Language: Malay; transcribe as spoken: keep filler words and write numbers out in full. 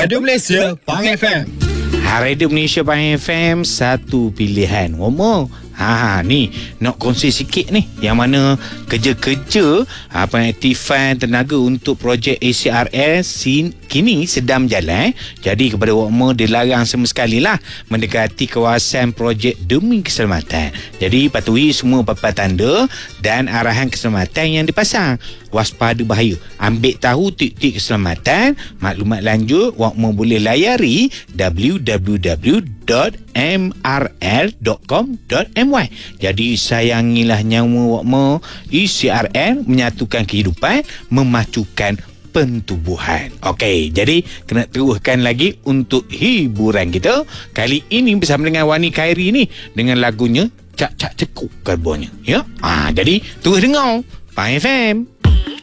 Radio Malaysia Pang F M. Radio Malaysia Pang F M, satu pilihan. Ngomong Ha ni nak kongsi sikit ni yang mana kerja-kerja ha, pengaktifan tenaga untuk projek A C R S sin, kini sedang berjalan. Jadi kepada wakma dilarang sama sekali lah mendekati kawasan projek demi keselamatan. Jadi patuhi semua papan tanda dan arahan keselamatan yang dipasang. Waspada bahaya. Ambil tahu tik-tik keselamatan. Maklumat lanjut wakma boleh layari w w w dot m r l dot com dot m y. Jadi sayangilah nyawa wakma. E C R L menyatukan kehidupan, memacukan pentubuhan. Okey, jadi kena teruskan lagi untuk hiburan kita. Kali ini bersama dengan Wani Khairi ni dengan lagunya Cak Cak Cekuk karbonnya. Ya. Ah, jadi terus dengar Pang F M.